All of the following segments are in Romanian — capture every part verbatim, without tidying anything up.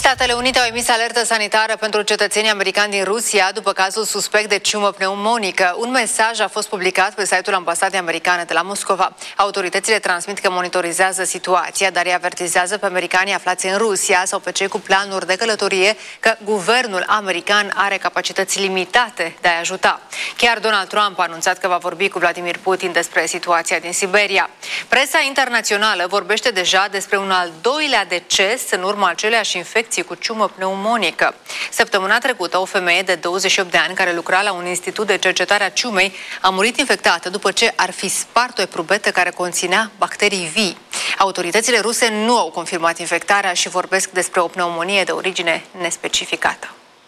Statele Unite au emis alertă sanitară pentru cetățenii americani din Rusia după cazul suspect de ciumă pneumonică. Un mesaj a fost publicat pe site-ul ambasadei americane de la Moscova. Autoritățile transmit că monitorizează situația, dar îi avertizează pe americanii aflați în Rusia sau pe cei cu planuri de călătorie că guvernul american are capacități limitate de a ajuta. Chiar Donald Trump a anunțat că va vorbi cu Vladimir Putin despre situația din Siberia. Presa internațională vorbește deja despre un al doilea deces în urma aceleași infecții cu ciumă pneumonică. Săptămâna trecută, o femeie de douăzeci și opt de ani care lucra la un institut de cercetare a ciumei a murit infectată după ce ar fi spart o eprubetă care conținea bacterii vii. Autoritățile ruse nu au confirmat infectarea și vorbesc despre o pneumonie de origine nespecificată.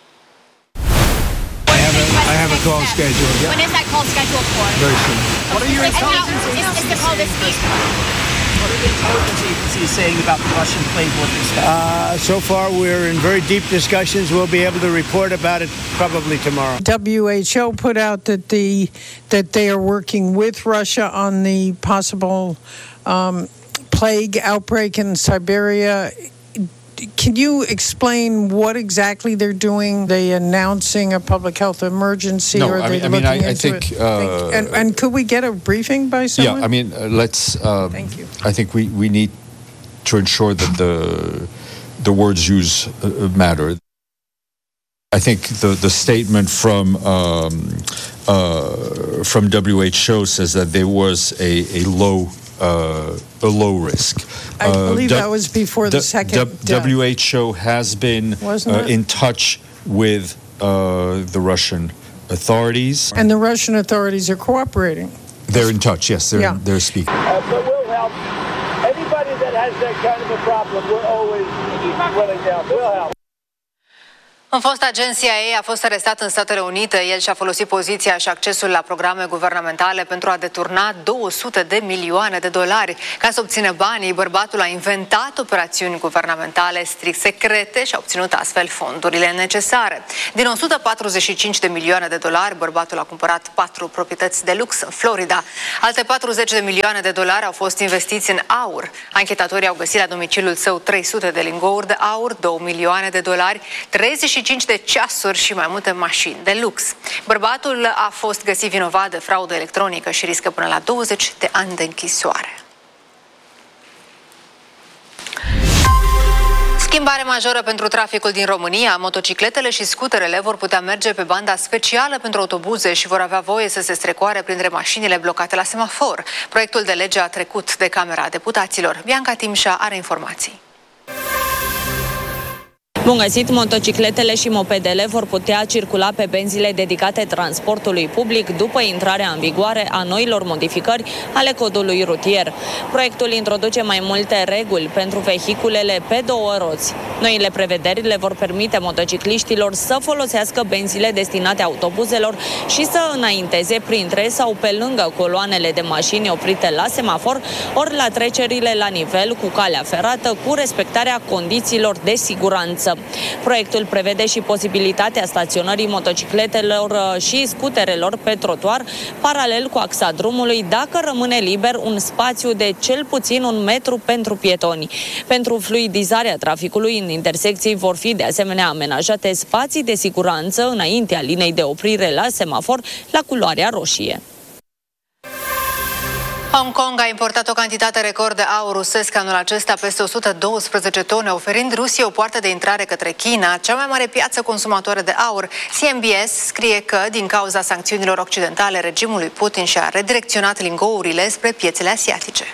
I have a call scheduled. Yeah. When is that call scheduled for? Very soon. What are your intelligence Is, is the call this week? What are the intelligence agencies saying about the Russian playbook and stuff? Uh, so far, we're in very deep discussions. We'll be able to report about it probably tomorrow. W H O put out that the that they are working with Russia on the possible um, plague outbreak in Siberia. Can you explain what exactly they're doing? Are they announcing a public health emergency, no, or are I they mean, looking I mean, I, into I think, it? uh, and, and could we get a briefing by someone? Yeah, I mean, uh, let's. Uh, Thank you. I think we, we need to ensure that the the words used uh, matter. I think the the statement from um, uh, from W H O says that there was a a low. Uh, a low risk. I believe uh, that was before the second death. W H O has been uh, in touch with uh, the Russian authorities. And the Russian authorities are cooperating. They're in touch, yes, they're, yeah. they're speaking. Uh, but we'll help. Anybody that has that kind of a problem, we're always willing to help. We'll help. Un fost agent C I A a fost arestat în Statele Unite. El și-a folosit poziția și accesul la programe guvernamentale pentru a deturna două sute de milioane de dolari. Ca să obțină banii, bărbatul a inventat operațiuni guvernamentale strict secrete și a obținut astfel fondurile necesare. Din o sută patruzeci și cinci de milioane de dolari, bărbatul a cumpărat patru proprietăți de lux în Florida. Alte patruzeci de milioane de dolari au fost investiți în aur. Anchetatorii au găsit la domiciliul său trei sute de lingouri de aur, două milioane de dolari, treizeci și cinci de ceasuri și mai multe mașini de lux. Bărbatul a fost găsit vinovat de fraudă electronică și riscă până la douăzeci de ani de închisoare. Schimbare majoră pentru traficul din România. Motocicletele și scuterele vor putea merge pe banda specială pentru autobuze și vor avea voie să se strecoare printre mașinile blocate la semafor. Proiectul de lege a trecut de Camera Deputaților. Bianca Timșa are informații. Bun găsit, motocicletele și mopedele vor putea circula pe benzile dedicate transportului public după intrarea în vigoare a noilor modificări ale codului rutier. Proiectul introduce mai multe reguli pentru vehiculele pe două roți. Noile prevederi le vor permite motocicliștilor să folosească benzile destinate autobuzelor și să înainteze printre sau pe lângă coloanele de mașini oprite la semafor ori la trecerile la nivel cu calea ferată, cu respectarea condițiilor de siguranță. Proiectul prevede și posibilitatea staționării motocicletelor și scuterelor pe trotuar, paralel cu axa drumului, dacă rămâne liber un spațiu de cel puțin un metru pentru pietoni. Pentru fluidizarea traficului în intersecții vor fi de asemenea amenajate spații de siguranță înaintea liniei de oprire la semafor la culoarea roșie. Hong Kong a importat o cantitate record de aur rusesc anul acesta, peste o sută douăsprezece tone, oferind Rusiei o poartă de intrare către China, cea mai mare piață consumatoare de aur. C N B S scrie că, din cauza sancțiunilor occidentale, regimul lui Putin și-a redirecționat lingourile spre piețele asiatice.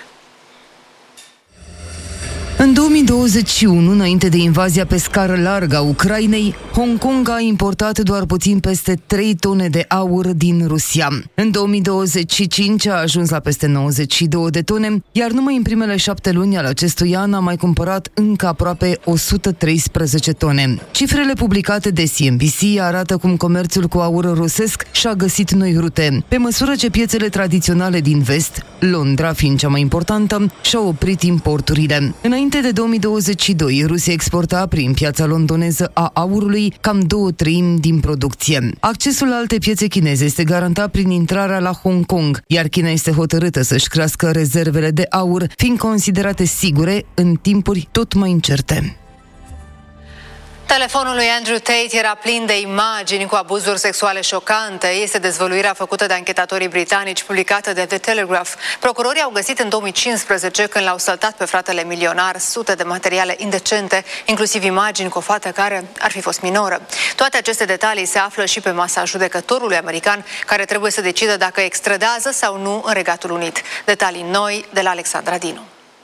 În două mii douăzeci și unu, înainte de invazia pe scară largă a Ucrainei, Hong Kong a importat doar puțin peste trei tone de aur din Rusia. În două mii douăzeci și cinci a ajuns la peste nouăzeci și două de tone, iar numai în primele șapte luni ale acestui an a mai cumpărat încă aproape o sută treisprezece tone. Cifrele publicate de C N B C arată cum comerțul cu aur rusesc și-a găsit noi rute, pe măsură ce piețele tradiționale din vest, Londra fiind cea mai importantă, și-au oprit importurile. Înainte de două mii douăzeci și doi, Rusia exporta prin piața londoneză a aurului cam două treimi din producție. Accesul la alte piețe chineze este garantat prin intrarea la Hong Kong, iar China este hotărâtă să-și crească rezervele de aur, fiind considerate sigure în timpuri tot mai incerte. Telefonul lui Andrew Tate era plin de imagini cu abuzuri sexuale șocante. Este dezvăluirea făcută de anchetatorii britanici, publicată de The Telegraph. Procurorii au găsit în două mii cincisprezece, când l-au săltat pe fratele milionar, sute de materiale indecente, inclusiv imagini cu o fată care ar fi fost minoră. Toate aceste detalii se află și pe masa judecătorului american, care trebuie să decidă dacă extradează sau nu în Regatul Unit. Detalii noi de la Alexandra Dinu.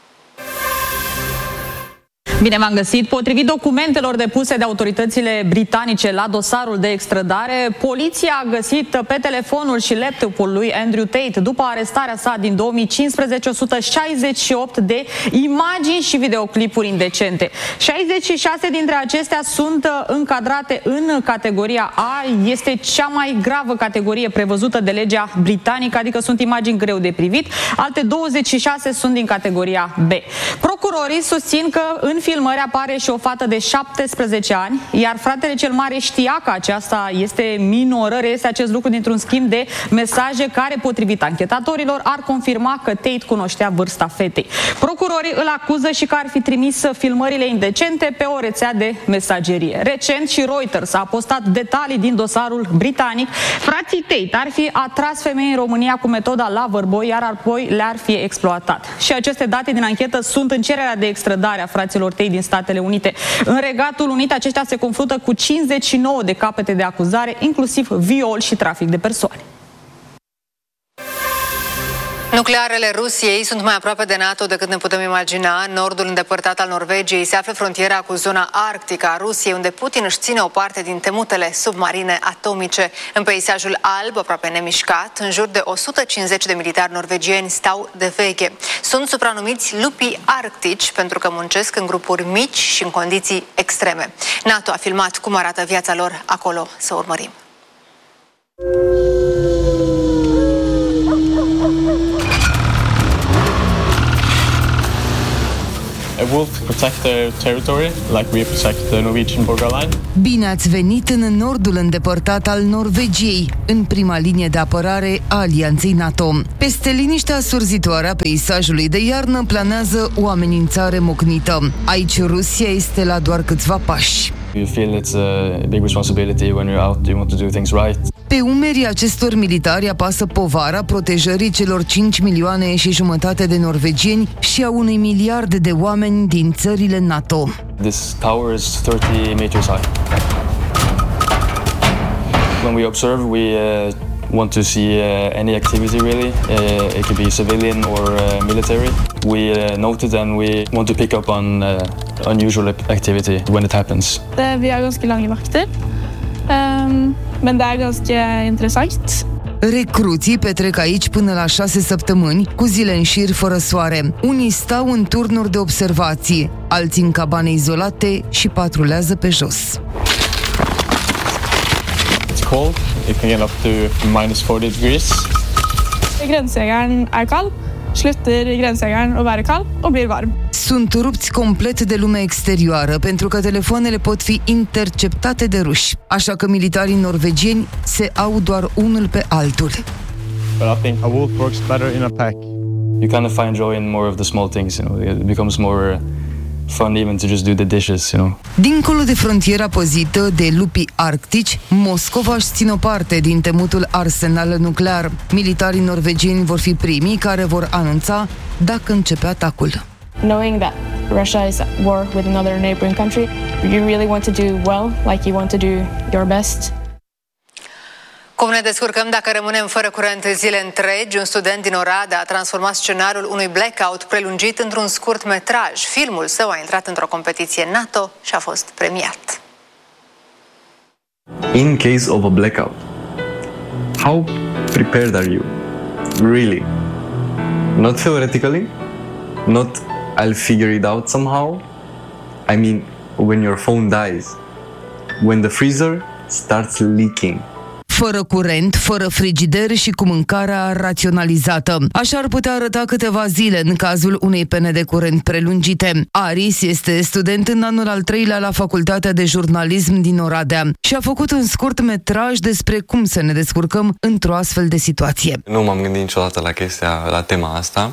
Bine v-am găsit! Potrivit documentelor depuse de autoritățile britanice la dosarul de extradare, poliția a găsit pe telefonul și laptopul lui Andrew Tate, după arestarea sa din două mii cincisprezece, o sută șaizeci și opt de imagini și videoclipuri indecente. șaizeci și șase dintre acestea sunt încadrate în categoria A, este cea mai gravă categorie prevăzută de legea britanică, adică sunt imagini greu de privit. Alte douăzeci și șase sunt din categoria B. Procurorii susțin că în filmări apare și o fată de șaptesprezece ani, iar fratele cel mare știa că aceasta este minoră. Reiese acest lucru dintr-un schimb de mesaje care, potrivit anchetatorilor, ar confirma că Tate cunoștea vârsta fetei. Procurorii îl acuză și că ar fi trimis filmările indecente pe o rețea de mesagerie. Recent și Reuters a postat detalii din dosarul britanic. Frații Tate ar fi atras femei în România cu metoda Loverboy, iar apoi le-ar fi exploatat. Și aceste date din anchetă sunt în cererea de extradare a fraților Tate din Statele Unite. În Regatul Unit, aceștia se confruntă cu cincizeci și nouă de capete de acuzare, inclusiv viol și trafic de persoane. Nuclearele Rusiei sunt mai aproape de NATO decât ne putem imagina. Nordul îndepărtat al Norvegiei se află frontiera cu zona arctică a Rusiei, unde Putin își ține o parte din temutele submarine atomice. În peisajul alb, aproape nemișcat, în jur de o sută cincizeci de militari norvegieni stau de veche. Sunt supranumiți lupii arctici pentru că muncesc în grupuri mici și în condiții extreme. NATO a filmat cum arată viața lor acolo. Să urmărim. A wolf protect their territory, like we protect the Norwegian borderline. Bine ați venit în nordul îndepărtat al Norvegiei, în prima linie de apărare a Alianței NATO. Peste liniștea surzitoare a peisajului de iarnă planează o amenințare mocnită. Aici Rusia este la doar câțiva pași. You feel it's a big responsibility when you're out, you want to do things right. Pe umerii acestor militari apasă povara protejării celor cinci milioane și jumătate de norvegieni și a unui miliard de oameni din țările NATO. This tower is thirty meters high. When we observe, we uh, want to see uh, any activity really. Uh, it could be civilian or uh, military. We uh, note it and we want to pick up on uh, unusual activity when it happens. Det, vi har ganske lange vakter, um, men det er ganske interessant. Recruții petrec aici până la șase săptămâni, cu zile în șir fără soare. Unii stau în turnuri de observații, alții în cabane izolate și patrulează pe jos. It's cold. It can get up to minus forty degrees. Grensejegeren er kald, slutter grensejegeren å være kald og blir varm. Sunt rupți complet de lumea exterioară pentru că telefoanele pot fi interceptate de ruși, așa că militarii norvegieni se au doar unul pe altul. But I think a wolf works better in a pack. You kind of find joy in more of the small things, you know. It becomes more fun even to just do the dishes, you know. Dincolo de frontiera păzită de lupii arctici, Moscova își ține o parte din temutul arsenal nuclear. Militarii norvegieni vor fi primii care vor anunța dacă începe atacul. Knowing that Russia is at war with another neighboring country, you really want to do well, like you want to do your best. Cum ne descurcăm dacă rămânem fără curent zile întregi? Un student din Oradea a transformat scenariul unui blackout prelungit într-un scurt metraj. Filmul său a intrat într-o competiție NATO și a fost premiat. In case of a blackout, how prepared are you? Really? Not theoretically, not I'll figure it out somehow. I mean, when your phone dies, when the freezer starts leaking. Fără curent, fără frigider și cu mâncarea raționalizată. Așa ar putea arăta câteva zile în cazul unei pene de curent prelungite. Aris este student în anul al treilea la Facultatea de Jurnalism din Oradea și a făcut un scurt metraj despre cum să ne descurcăm într-o astfel de situație. Nu m-am gândit niciodată la chestia, la tema asta.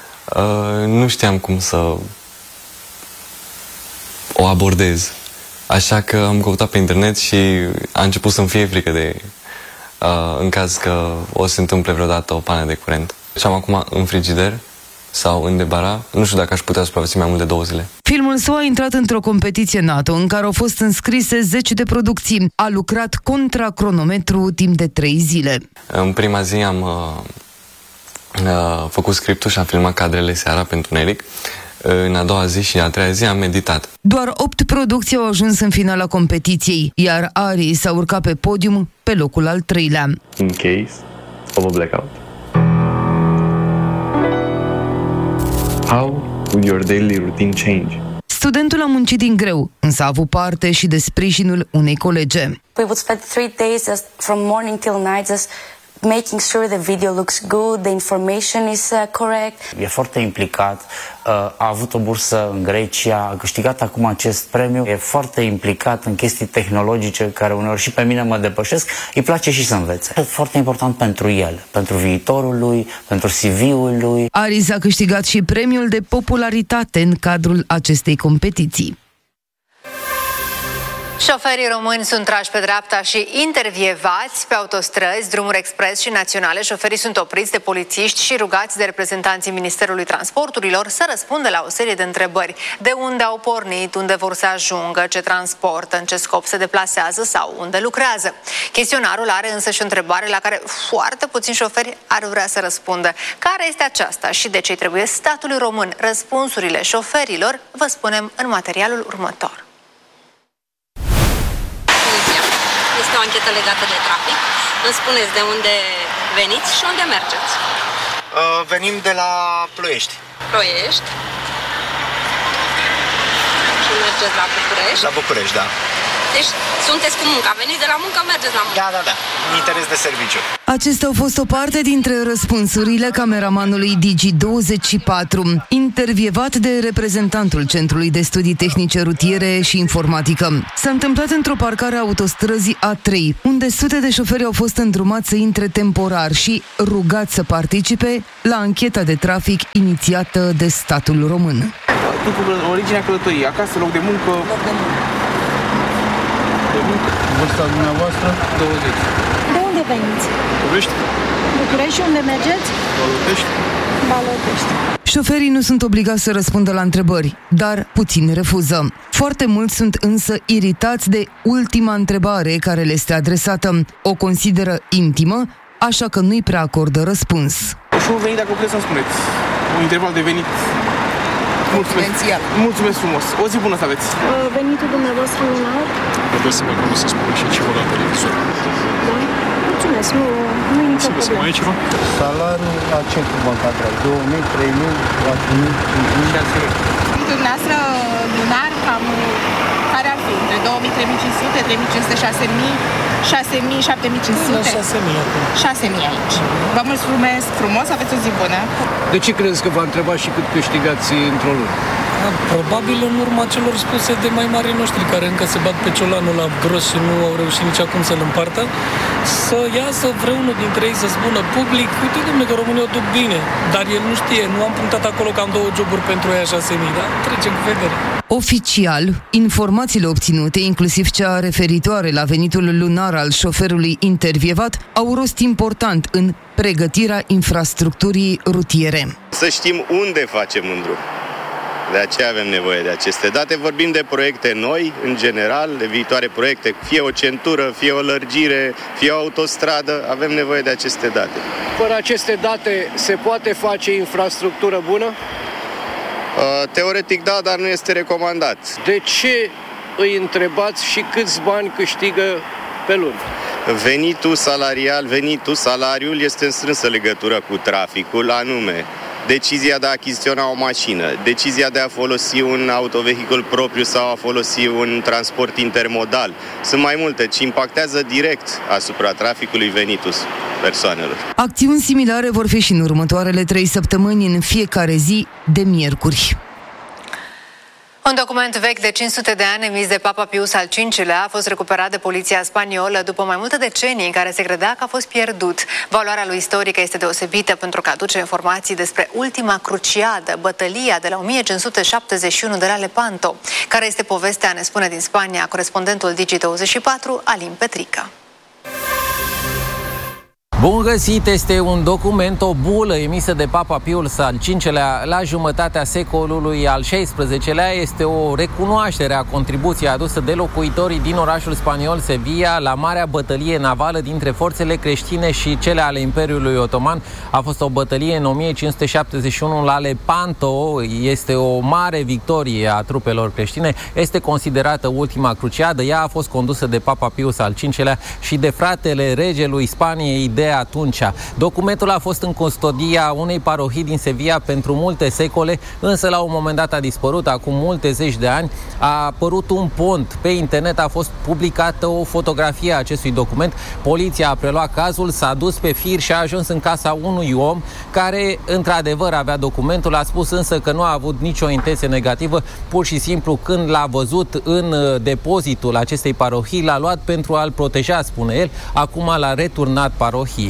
Uh, nu știam cum să o abordez. Așa că am căutat pe internet și a început să-mi fie frică de uh, în caz că o să se întâmple vreodată o pană de curent. Și am acum în frigider sau în debara, nu știu dacă aș putea supraviețui mai mult de două zile. Filmul său a intrat într-o competiție NATO în care au fost înscrise zece de producții. A lucrat contra cronometru timp de trei zile. În prima zi am uh, uh, făcut scriptul și am filmat cadrele seara pentru Neric. În a doua zi și a treia zi am meditat. Doar opt producții au ajuns în finala competiției, iar Ari s-a urcat pe podium pe locul al treilea. In case of a blackout. How would your daily routine change? Studentul a muncit din greu, însă a avut parte și de sprijinul unei colege. We would spend three days just from morning till night just making sure the video looks good, the information is uh, correct. E foarte implicat, uh, a avut o bursă în Grecia, a câștigat acum acest premiu, e foarte implicat în chestii tehnologice care uneori și pe mine mă depășesc, îi place și să învețe. E foarte important pentru el, pentru viitorul lui, pentru C V-ul lui. Aris a câștigat și premiul de popularitate în cadrul acestei competiții. Șoferii români sunt trași pe dreapta și intervievați pe autostrăzi, drumuri expres și naționale. Șoferii sunt opriți de polițiști și rugați de reprezentanții Ministerului Transporturilor să răspundă la o serie de întrebări. De unde au pornit, unde vor să ajungă, ce transportă, în ce scop se deplasează sau unde lucrează. Chestionarul are însă și o întrebare la care foarte puțini șoferi ar vrea să răspundă. Care este aceasta și de ce trebuie statului român? Răspunsurile șoferilor vă spunem în materialul următor. Este o anchetă legată de trafic. Îmi spuneți de unde veniți și unde mergeți. Uh, venim de la Ploiești. Ploiești. Și mergeți la București. La București, da. Deci sunteți cu munca. Veniți de la muncă, mergeți la muncă. Da, da, da. Interes de serviciu. Acestea au fost o parte dintre răspunsurile cameramanului Digi douăzeci și patru, intervievat de reprezentantul Centrului de Studii Tehnice Rutiere și Informatică. S-a întâmplat într-o parcare a autostrăzii A trei, unde sute de șoferi au fost îndrumați să intre temporar și rugați să participe la ancheta de trafic inițiată de statul român. Cu originea călătoriei, acasă, loc de muncă. Loc de muncă. De muncă. Vârsta dumneavoastră? douăzeci. De unde veniți? București. București și unde mergeți? Balotești. Balotești. Șoferii nu sunt obligați să răspundă la întrebări, dar puțini refuză. Foarte mulți sunt însă iritați de ultima întrebare care le este adresată. O consideră intimă, așa că nu-i prea acordă răspuns. Și un venit, dacă vreți să-mi spuneți. Un interval de venit. Mulțumesc. Mulțumesc frumos. O zi bună să aveți. Venitul dumneavoastră lunar? Puteți să mă rog să spun și ceva la televizor. Da? Mulțumesc. Nu, nu e nicio problemă. Mai e ceva? Salariul la centru bancar, două mii, trei mii, patru mii, cinci mii, șase mii. Dumneavoastră lunar, cam care ar fi? Între două mii, trei mii cinci sute, trei mii cinci sute, șase mii, șase mii, șapte mii cinci sute? șase mii acum. șase mii aici. Vă mulțumesc frumos, aveți o zi bună. De ce credeți că v-a întrebat și cât câștigați într-o lună? Probabil în urma celor spuse de mai mari noștri, care încă se bat pe ciolanul la gros și nu au reușit nici acum să-l împartă, să iasă vreunul dintre ei să spună public: uite, dom'le, că România o duc bine, dar el nu știe, nu am punctat acolo că am două joburi pentru aia șase mii, da? Trecem cu vedere. Oficial, informațiile obținute, inclusiv cea referitoare la venitul lunar al șoferului intervievat, au rost important în pregătirea infrastructurii rutiere. Să știm unde facem un drum. De aceea avem nevoie de aceste date. Vorbim de proiecte noi, în general, de viitoare proiecte, fie o centură, fie o lărgire, fie o autostradă, avem nevoie de aceste date. Fără aceste date se poate face infrastructură bună? Teoretic da, dar nu este recomandat. De ce îi întrebați și câți bani câștigă pe lună? Venitul salarial, venitul, salariul este în strânsă legătură cu traficul, anume decizia de a achiziționa o mașină, decizia de a folosi un autovehicul propriu sau a folosi un transport intermodal. Sunt mai multe, ci impactează direct asupra traficului venitul persoanelor. Acțiuni similare vor fi și în următoarele trei săptămâni, în fiecare zi de miercuri. Un document vechi de cinci sute de ani emis de Papa Pius al cincilea a fost recuperat de poliția spaniolă după mai multe decenii în care se credea că a fost pierdut. Valoarea lui istorică este deosebită pentru că aduce informații despre ultima cruciadă, bătălia de la o mie cinci sute șaptezeci și unu de la Lepanto. Care este povestea, ne spune din Spania corespondentul Digi douăzeci și patru, Alin Petrica. Bun găsit, este un document, o bulă emisă de Papa Pius al cincilea la jumătatea secolului al șaisprezecelea. Este o recunoaștere a contribuției adusă de locuitorii din orașul spaniol Sevilla la marea bătălie navală dintre forțele creștine și cele ale Imperiului Otoman. A fost o bătălie în o mie cinci sute șaptezeci și unu la Lepanto. Este o mare victorie a trupelor creștine. Este considerată ultima cruciadă. Ea a fost condusă de Papa Pius al cincilea și de fratele regelui Spaniei de atunci. Documentul a fost în custodia unei parohii din Sevilla pentru multe secole, însă la un moment dat a dispărut, acum multe zeci de ani. A apărut un pont, pe internet a fost publicată o fotografie a acestui document. Poliția a preluat cazul, s-a dus pe fir și a ajuns în casa unui om care într-adevăr avea documentul, a spus însă că nu a avut nicio intenție negativă, pur și simplu când l-a văzut în depozitul acestei parohii, l-a luat pentru a-l proteja, spune el, acum l-a returnat parohiei.